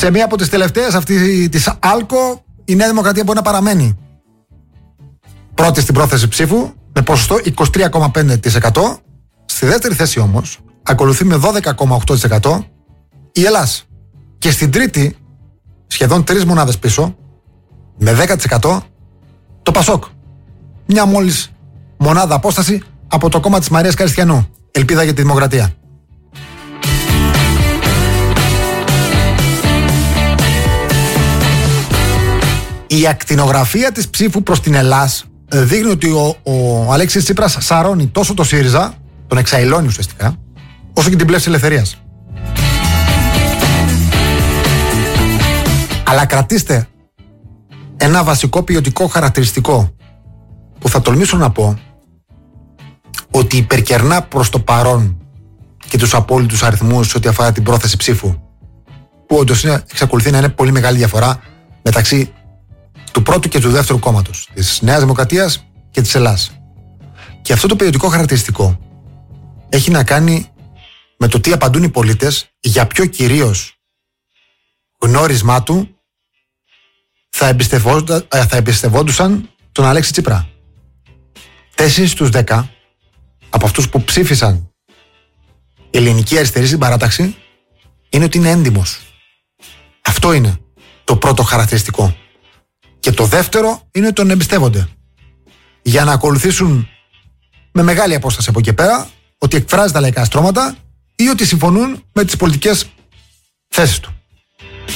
Σε μία από τις τελευταίες, αυτή της ΑΛΚΟ, η Νέα Δημοκρατία μπορεί να παραμένει πρώτη στην πρόθεση ψήφου με ποσοστό 23,5%. Στη δεύτερη θέση όμως ακολουθεί με 12,8% η Ελλάς. Και στην τρίτη, σχεδόν 3 μονάδες πίσω, με 10% το Πασόκ. Μια μόλις μονάδα απόσταση από το κόμμα της Μαρίας Καριστιανού. Ελπίδα για τη Δημοκρατία. Η ακτινογραφία της ψήφου προς την Ελλάς δείχνει ότι ο Αλέξης Τσίπρας σαρώνει τόσο το ΣΥΡΙΖΑ, τον εξαηλώνει ουσιαστικά, όσο και την Πλεύση Ελευθερίας. Αλλά κρατήστε ένα βασικό ποιοτικό χαρακτηριστικό που θα τολμήσω να πω ότι υπερκερνά προς το παρόν και τους απόλυτους αριθμούς ό,τι αφορά την πρόθεση ψήφου, που όντως εξακολουθεί να είναι πολύ μεγάλη διαφορά μεταξύ του πρώτου και του δεύτερου κόμματος, της Νέας Δημοκρατίας και της Ελλάς. Και αυτό το ποιοτικό χαρακτηριστικό έχει να κάνει με το τι απαντούν οι πολίτες, για ποιο κυρίως γνώρισμά του θα εμπιστευόντουσαν τον Αλέξη Τσίπρα. 4 στους 10 από αυτούς που ψήφισαν η ελληνική αριστερή στην παράταξη είναι ότι είναι έντιμος. Αυτό είναι το πρώτο χαρακτηριστικό. Και το δεύτερο είναι ότι τον εμπιστεύονται. Για να ακολουθήσουν με μεγάλη απόσταση από εκεί πέρα ότι εκφράζει τα λαϊκά στρώματα ή ότι συμφωνούν με τις πολιτικές θέσεις του.